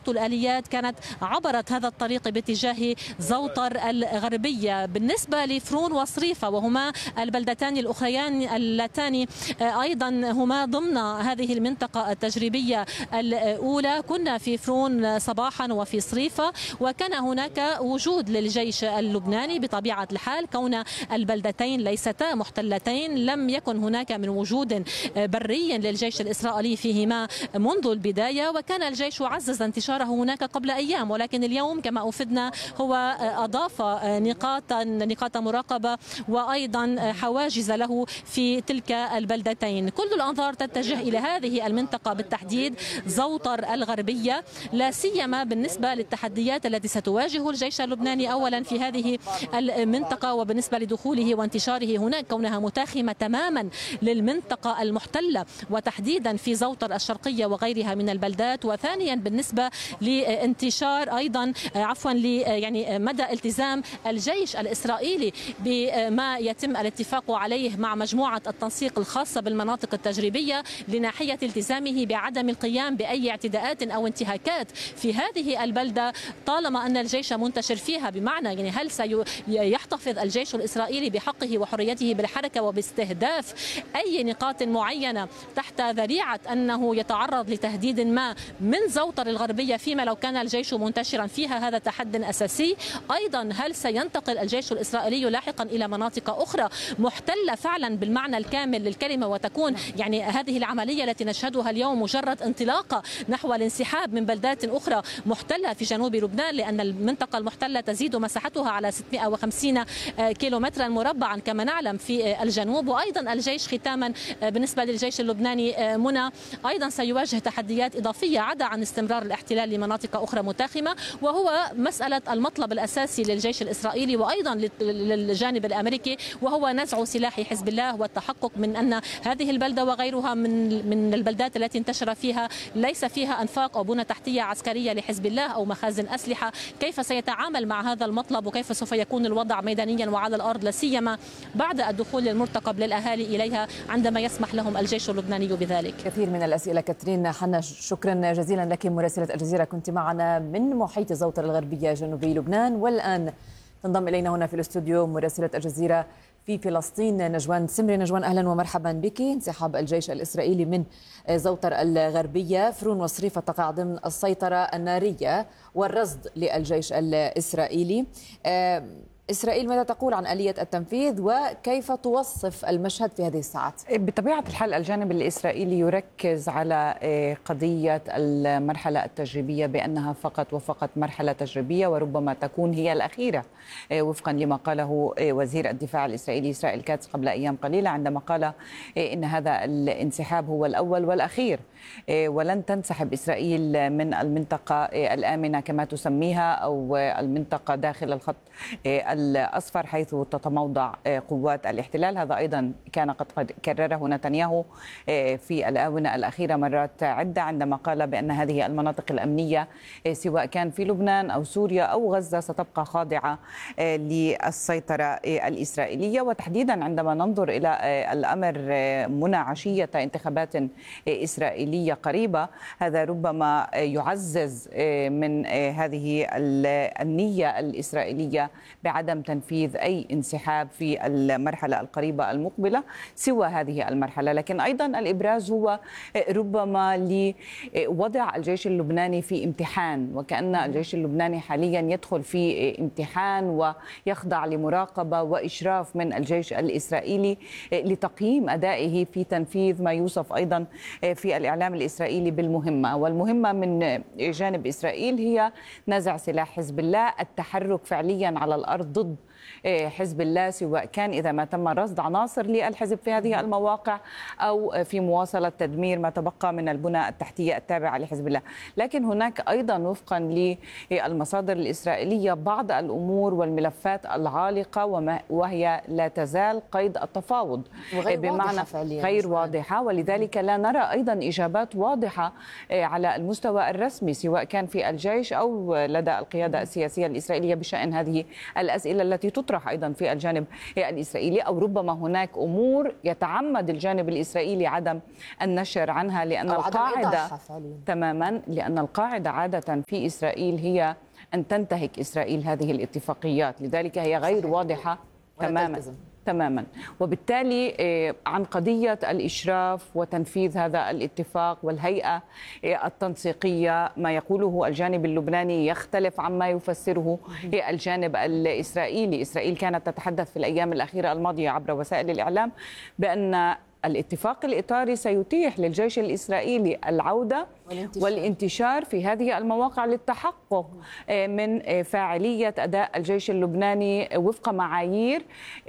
الطائرات والآليات كانت عبرت هذا الطريق باتجاه زوطر الغربية. بالنسبة لفرون وصريفة وهما البلدتان الأخريان اللتان أيضا هما ضمن هذه المنطقة التجريبية الأولى، كنا في فرون صباحا وفي صريفة، وكان هناك وجود للجيش اللبناني بطبيعة الحال كون البلدتين ليستا محتلتين. لم يكن هناك من وجود بري للجيش الإسرائيلي فيهما منذ البداية، وكان الجيش عزز انتشاره هناك قبل أيام، ولكن اليوم كما أفدنا هو أضاف نقاط مراقبة وأيضا حواجز له في تلك البلدتين. كل الأنظار تتجه إلى هذه المنطقة بالتحديد زوطر الغربية، لا سيما بالنسبة للتحديات التي ستواجه الجيش اللبناني أولا في هذه المنطقة وبالنسبة لدخوله وانتشاره هناك كونها متاخمة تماما للمنطقة المحتلة وتحديدا في زوطر الشرقية وغيرها من البلدات. وثانيا بالنسبة لانتشار أيضا يعني مدى التزام الجيش الإسرائيلي بما يتم الاتفاق عليه مع مجموعة التنسيق الخاصة بالمناطق التجريبية لناحية التزامه بعدم القيام بأي اعتداءات أو انتهاكات في هذه البلدة طالما أن الجيش منتشر فيها. بمعنى يعني هل سيحتفظ الجيش الإسرائيلي بحقه وحريته بالحركة وباستهداف أي نقاط معينة تحت ذريعة أنه يتعرض لتهديد ما من زوطر الغربية فيما لو كان الجيش منتشرا فيها؟ هذا تحد أساسي. أيضا هل سينتقل الجيش الإسرائيلي لاحقا إلى مناطق أخرى محتلة فعلا بالمعنى الكامل للكلمة، وتكون يعني هذه العملية التي نشهدها اليوم مجرد انطلاقة نحو الانسحاب من بلدات أخرى محتلة في جنوب لبنان، لأن المنطقة المحتلة تزيد مساحتها على 650 كيلومترا مربعا كما نعلم في الجنوب. وأيضا الجيش ختاما بالنسبة للجيش اللبناني منى أيضا سيواجه تحديات إضافية عدا عن استمرار الاحتلال لمناطق أخرى متاخمة، وهو مسألة المطلب الأساسي للجيش الإسرائيلي وأيضا للجانب الأمريكي، وهو نزع سلاح حزب الله والتحقق من أن هذه البلدة وغيرها من البلدات التي انتشر فيها ليس فيها أنفاق أو بنى تحتية عسكرية لحزب الله أو مخازن أسلحة. كيف سيتعامل مع هذا المطلب وكيف سوف يكون الوضع ميدانيا وعلى الأرض، لا سيما بعد الدخول المرتقب للأهالي إليها عندما يسمح لهم الجيش اللبناني بذلك؟ كثير من الأسئلة. كاترين حنا، شكرا جزيلا لك مراسلة الجزيرة، كنت معنا من محيط زوطر الغربية جنوبي لبنان. والآن تنضم إلينا هنا في الاستوديو مراسلة الجزيرة في فلسطين نجوان سمري. نجوان أهلا ومرحبا بك. انسحاب الجيش الإسرائيلي من زوطر الغربية، فرون وصريفة تقع ضمن السيطرة النارية والرصد للجيش الإسرائيلي. إسرائيل ماذا تقول عن آلية التنفيذ وكيف توصف المشهد في هذه الساعات؟ بطبيعة الحال الجانب الإسرائيلي يركز على قضية المرحلة التجريبية بأنها فقط وفقط مرحلة تجريبية وربما تكون هي الأخيرة، وفقا لما قاله وزير الدفاع الإسرائيلي إسرائيل كاتس قبل أيام قليلة عندما قال إن هذا الانسحاب هو الأول والأخير، ولن تنسحب إسرائيل من المنطقة الآمنة كما تسميها أو المنطقة داخل الخط الأصفر حيث تتموضع قوات الاحتلال. هذا أيضا كان قد كرره نتنياهو في الآونة الأخيرة مرات عدة عندما قال بأن هذه المناطق الأمنية سواء كان في لبنان أو سوريا أو غزة ستبقى خاضعة للسيطرة الإسرائيلية. وتحديدا عندما ننظر إلى الأمر منى عشية انتخابات إسرائيلية قريبة، هذا ربما يعزز من هذه النية الإسرائيلية بعدم تنفيذ أي انسحاب في المرحلة القريبة المقبلة سوى هذه المرحلة. لكن أيضا الإبراز هو ربما لوضع الجيش اللبناني في امتحان، وكأن الجيش اللبناني حاليا يدخل في امتحان ويخضع لمراقبة وإشراف من الجيش الإسرائيلي لتقييم أدائه في تنفيذ ما يوصف أيضا في الإعلام الإسرائيلي بالمهمة. والمهمة من جانب إسرائيل هي نزع سلاح حزب الله، التحرك فعليا على الأرض ضد حزب الله، سواء كان إذا ما تم رصد عناصر للحزب في هذه المواقع أو في مواصلة تدمير ما تبقى من البنى التحتية التابعة لحزب الله. لكن هناك أيضا وفقا للمصادر الإسرائيلية بعض الأمور والملفات العالقة وهي لا تزال قيد التفاوض بمعنى غير واضحة، ولذلك لا نرى أيضا إجابات واضحة على المستوى الرسمي سواء كان في الجيش أو لدى القيادة السياسية الإسرائيلية بشأن هذه الأسئلة التي التي تطرح أيضا في الجانب الإسرائيلي، أو ربما هناك أمور يتعمد الجانب الإسرائيلي عدم النشر عنها، لأن القاعدة تماما، لأن القاعدة عادة في إسرائيل هي أن تنتهك إسرائيل هذه الاتفاقيات، لذلك هي غير واضحة تماما. وبالتالي عن قضية الإشراف وتنفيذ هذا الاتفاق والهيئة التنسيقية، ما يقوله الجانب اللبناني يختلف عما يفسره الجانب الإسرائيلي. إسرائيل كانت تتحدث في الأيام الأخيرة الماضية عبر وسائل الإعلام بأن الاتفاق الإطاري سيتيح للجيش الإسرائيلي العودة والانتشار في هذه المواقع للتحقق من فاعلية أداء الجيش اللبناني وفق معايير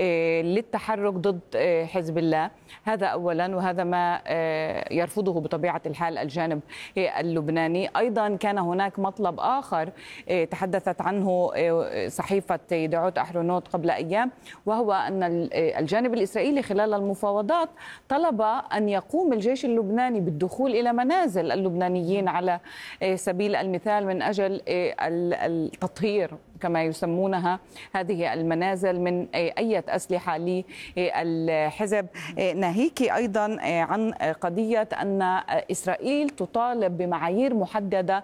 للتحرك ضد حزب الله. هذا أولا، وهذا ما يرفضه بطبيعة الحال الجانب اللبناني. أيضا كان هناك مطلب آخر تحدثت عنه صحيفة يدعوت أحرونوت قبل أيام، وهو أن الجانب الإسرائيلي خلال المفاوضات طلب أن يقوم الجيش اللبناني بالدخول إلى منازل اللبنانيين على سبيل المثال من أجل التطهير كما يسمونها هذه المنازل من أي أسلحة للحزب. ناهيك أيضا عن قضية أن إسرائيل تطالب بمعايير محددة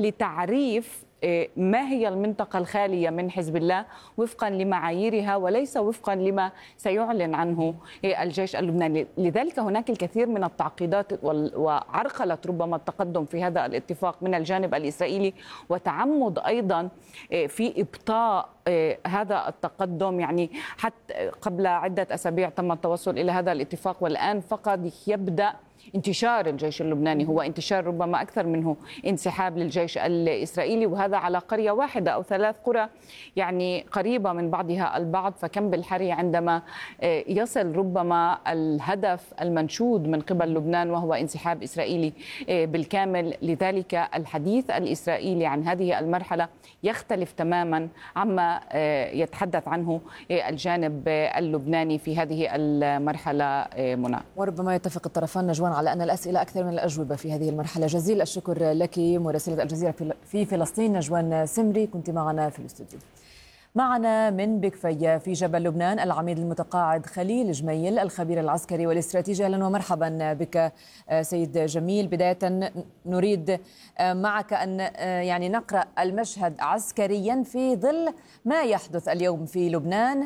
لتعريف ما هي المنطقة الخالية من حزب الله وفقا لمعاييرها وليس وفقا لما سيعلن عنه الجيش اللبناني. لذلك هناك الكثير من التعقيدات وعرقلت ربما التقدم في هذا الاتفاق من الجانب الإسرائيلي، وتعمد أيضا في إبطاء هذا التقدم. يعني حتى قبل عدة أسابيع تم التوصل إلى هذا الاتفاق، والآن فقط يبدأ انتشار الجيش اللبناني، هو انتشار ربما أكثر منه انسحاب للجيش الإسرائيلي، وهذا على قرية واحدة أو 3 قرى يعني قريبة من بعضها البعض. فكم بالحري عندما يصل ربما الهدف المنشود من قبل لبنان وهو انسحاب إسرائيلي بالكامل. لذلك الحديث الإسرائيلي عن هذه المرحلة يختلف تماما عما يتحدث عنه الجانب اللبناني في هذه المرحلة. منى، وربما يتفق الطرفان نجوان على أن الأسئلة أكثر من الأجوبة في هذه المرحلة. جزيل الشكر لك مراسلة الجزيرة في فلسطين نجوان سمري، كنت معنا في الاستوديو. معنا من بكفية في جبل لبنان العميد المتقاعد خليل جميل الخبير العسكري والاستراتيجي. أهلا ومرحبا بك سيد جميل. بداية نريد معك أن يعني نقرأ المشهد عسكريا في ظل ما يحدث اليوم في لبنان،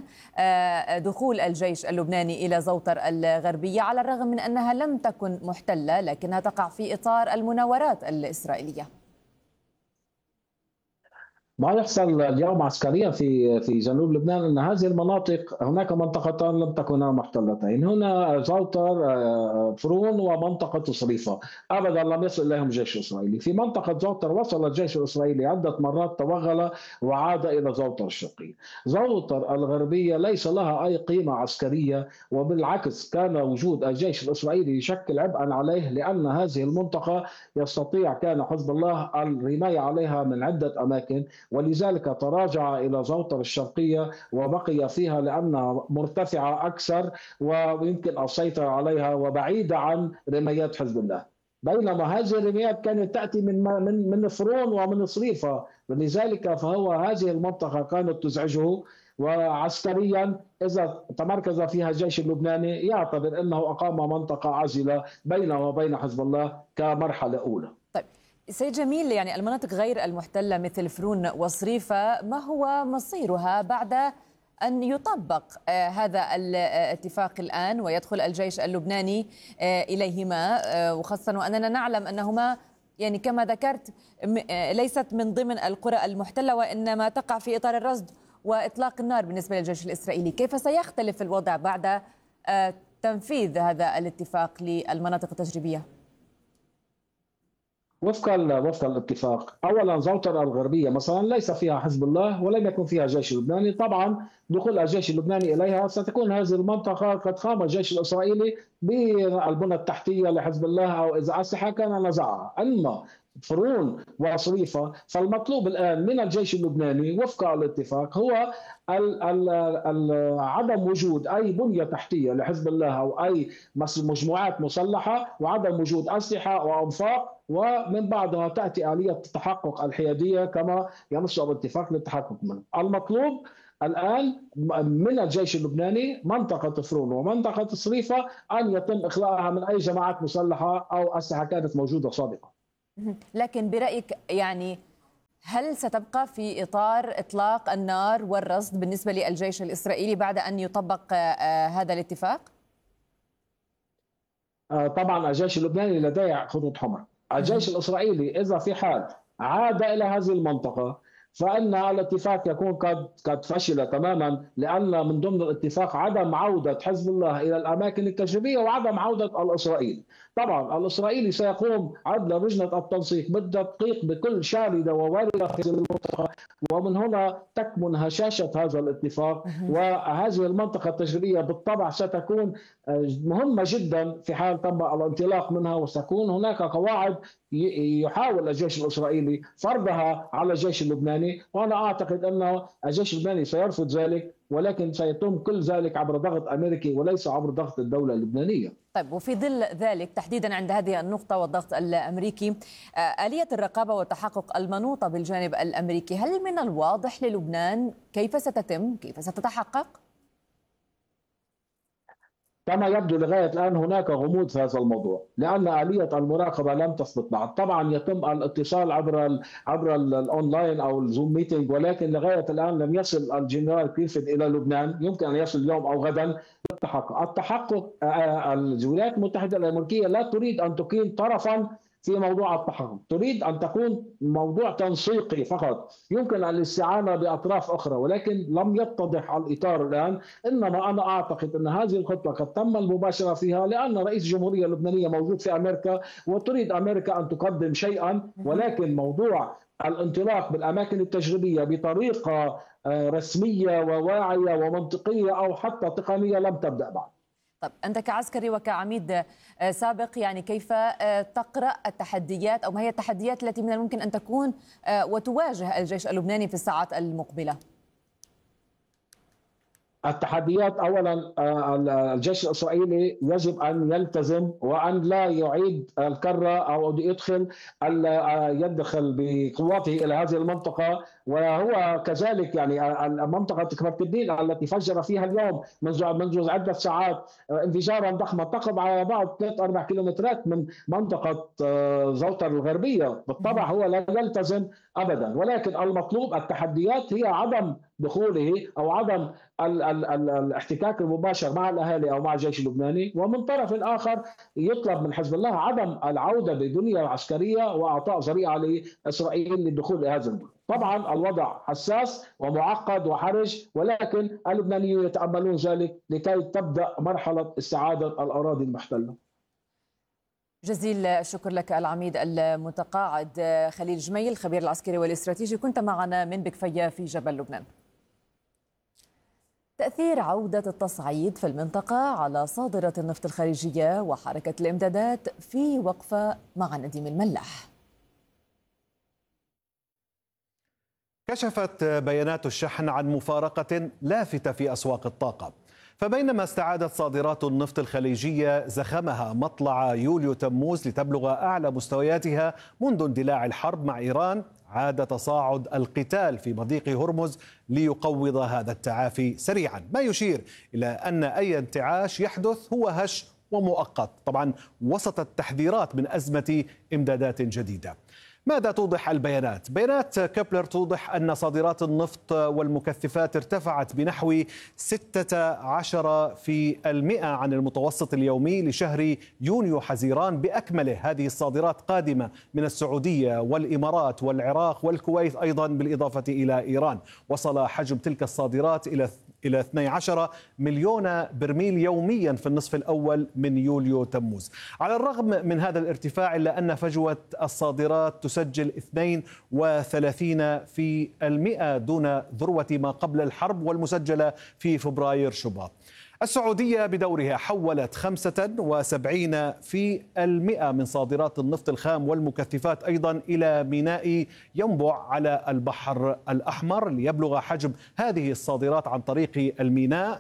دخول الجيش اللبناني إلى زوطر الغربية على الرغم من أنها لم تكن محتلة لكنها تقع في إطار المناورات الإسرائيلية. ما يحصل اليوم عسكريا في جنوب لبنان ان هذه المناطق، هناك منطقتان لم تكونا محتلتين، هنا زوطر فرون ومنطقه صريفه، ابدا لم يصل اليهم جيش اسرائيلي. في منطقه زوطر وصل الجيش الاسرائيلي عده مرات، توغل وعاد الى زوطر الشرقيه. زوطر الغربيه ليس لها اي قيمه عسكريه، وبالعكس كان وجود الجيش الاسرائيلي يشكل عبئا عليه، لان هذه المنطقه يستطيع كان حزب الله الرمايه عليها من عده اماكن، ولذلك تراجع إلى زوطر الشرقية وبقي فيها لأنها مرتفعة أكثر ويمكن السيطرة عليها وبعيدة عن رميات حزب الله. بينما هذه الرميات كانت تأتي من فرون ومن صريفة، لذلك فهو هذه المنطقة كانت تزعجه. وعسكريا إذا تمركز فيها الجيش اللبناني يعتبر أنه أقام منطقة عازلة بينه وبين حزب الله كمرحلة أولى. طيب سيد جميل، يعني المناطق غير المحتلة مثل فرون وصريفة ما هو مصيرها بعد أن يطبق هذا الاتفاق الآن ويدخل الجيش اللبناني إليهما، وخاصة وأننا نعلم أنهما يعني كما ذكرت ليست من ضمن القرى المحتلة وإنما تقع في إطار الرصد وإطلاق النار بالنسبة للجيش الإسرائيلي. كيف سيختلف الوضع بعد تنفيذ هذا الاتفاق للمناطق التجريبية؟ وفق الاتفاق، اولا زوطر الغربيه مثلا ليس فيها حزب الله ولم يكن فيها جيش لبناني، طبعا دخول الجيش اللبناني اليها ستكون هذه المنطقه قد قام الجيش الاسرائيلي بالبنى التحتيه لحزب الله، او اذا اسلحه كان نزعها. اما فرون وصريفه فالمطلوب الان من الجيش اللبناني وفق الاتفاق هو عدم وجود اي بنيه تحتيه لحزب الله او اي مجموعات مسلحه، وعدم وجود اسلحه وانفاق، ومن بعدها تاتي اليه التحقق الحياديه كما ينص الاتفاق للتحقق منه. المطلوب الآن من الجيش اللبناني منطقة فرون ومنطقة صريفة أن يتم إخلاءها من أي جماعات مسلحة أو أسلحة كانت موجودة سابقا. لكن برأيك يعني هل ستبقى في إطار إطلاق النار والرصد بالنسبة للجيش الإسرائيلي بعد أن يطبق هذا الاتفاق؟ طبعا الجيش اللبناني لديه خطوط حمر. الجيش الإسرائيلي إذا في حال عاد إلى هذه المنطقة فإن الاتفاق يكون قد فشل تماما، لأن من ضمن الاتفاق عدم عودة حزب الله إلى الأماكن التجريبية وعدم عودة الإسرائيلي. طبعا الإسرائيلي سيقوم عبر لجنة التنسيق بالتدقيق بكل شاردة وواردة في المنطقة، ومن هنا تكمن هشاشة هذا الاتفاق. وهذه المنطقة التجريبية بالطبع ستكون مهمة جدا في حال تم الانطلاق منها، وستكون هناك قواعد يحاول الجيش الإسرائيلي فرضها على الجيش اللبناني، وأنا أعتقد أن الجيش اللبناني سيرفض ذلك، ولكن سيتم كل ذلك عبر ضغط أمريكي وليس عبر ضغط الدولة اللبنانية. طيب، وفي ظل ذلك تحديدا عند هذه النقطة والضغط الأمريكي، آلية الرقابة والتحقق المنوطة بالجانب الأمريكي، هل من الواضح للبنان كيف ستتم؟ كيف ستتحقق؟ كما يبدو لغاية الآن هناك غموض في هذا الموضوع، لأن آلية المراقبة لم تثبت بعد. طبعا يتم الاتصال عبر الأونلاين أو الزوم ميتينج، ولكن لغاية الآن لم يصل الجنرال كليفورد إلى لبنان. يمكن أن يصل اليوم أو غدا. التحقق الولايات المتحدة الأمريكية لا تريد أن تكون طرفا في موضوع التحقق، تريد أن تكون موضوع تنسيقي فقط، يمكن الاستعانة بأطراف أخرى، ولكن لم يتضح الإطار الآن. إنما أنا أعتقد أن هذه الخطوة قد تم المباشرة فيها، لأن رئيس الجمهورية اللبنانية موجود في أمريكا وتريد أمريكا أن تقدم شيئا، ولكن موضوع الانطلاق بالأماكن التجريبية بطريقة رسمية وواعية ومنطقية أو حتى تقنية لم تبدأ بعد. طب أنت كعسكري وكعميد سابق، يعني كيف تقرأ التحديات أو ما هي التحديات التي من الممكن أن تكون وتواجه الجيش اللبناني في الساعات المقبلة؟ التحديات أولا الجيش الإسرائيلي يجب أن يلتزم وأن لا يعيد الكرة أو يدخل بقواته إلى هذه المنطقة. وهو كذلك يعني المنطقة كفر الدين التي فجر فيها اليوم منذ عدة ساعات انفجارا ضخما تقع على بعد 3-4 كيلومترات من منطقة زوطر الغربية. بالطبع هو لا يلتزم أبدا، ولكن المطلوب التحديات هي عدم دخوله أو عدم الاحتكاك المباشر مع الأهالي أو مع الجيش اللبناني. ومن طرف آخر يطلب من حزب الله عدم العودة ببنية عسكرية وأعطاء ذريعة لإسرائيل للدخول لهذا الملك. طبعا الوضع حساس ومعقد وحرج، ولكن اللبنانيون يتأملون ذلك لكي تبدأ مرحلة استعادة الأراضي المحتلة. جزيل الشكر لك العميد المتقاعد خليل جميل، الخبير العسكري والاستراتيجي، كنت معنا من بكفية في جبل لبنان. تأثير عودة التصعيد في المنطقة على صادرة النفط الخارجية وحركة الإمدادات في وقفة مع نديم الملاح. كشفت بيانات الشحن عن مفارقة لافتة في أسواق الطاقة، فبينما استعادت صادرات النفط الخليجية زخمها مطلع يوليو تموز لتبلغ أعلى مستوياتها منذ اندلاع الحرب مع إيران، عاد تصاعد القتال في مضيق هرمز ليقوض هذا التعافي سريعا، ما يشير إلى أن أي انتعاش يحدث هو هش ومؤقت، طبعا وسط التحذيرات من أزمة إمدادات جديدة. ماذا توضح البيانات؟ بيانات كبلر توضح أن صادرات النفط والمكثفات ارتفعت بنحو 16% عن المتوسط اليومي لشهر يونيو حزيران بأكمله. هذه الصادرات قادمة من السعودية والإمارات والعراق والكويت أيضا بالإضافة إلى إيران. وصل حجم تلك الصادرات إلى 12 مليون برميل يوميا في النصف الأول من يوليو تموز. على الرغم من هذا الارتفاع إلا أن فجوة الصادرات تسجل 32% دون ذروة ما قبل الحرب والمسجلة في فبراير شباط. السعودية بدورها حولت 75% من صادرات النفط الخام والمكثفات أيضا إلى ميناء ينبع على البحر الأحمر، ليبلغ حجم هذه الصادرات عن طريق الميناء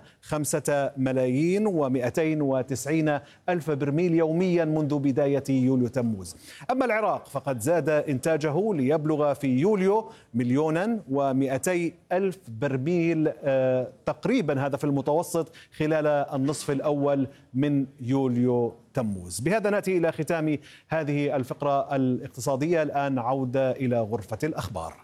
5,290,000 برميل يوميا منذ بداية يوليو تموز. أما العراق فقد زاد إنتاجه ليبلغ في يوليو 1,200,000 برميل تقريبا، هذا في المتوسط خلال النصف الأول من يوليو تموز. بهذا نأتي إلى ختام هذه الفقرة الاقتصادية. الآن عودة إلى غرفة الأخبار.